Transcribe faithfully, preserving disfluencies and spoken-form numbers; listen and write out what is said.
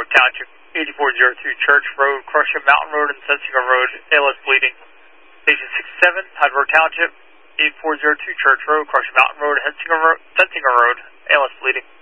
Hyde Park Township, eighty-four oh two Church Road, Crushing Mountain Road, and Sensinger Road, A L S bleeding. Station sixty-seven, Hyde Park Township, eighty-four oh two Church Road, Crushing Mountain Road, Sensinger Road, Sensinger Road, A L S bleeding.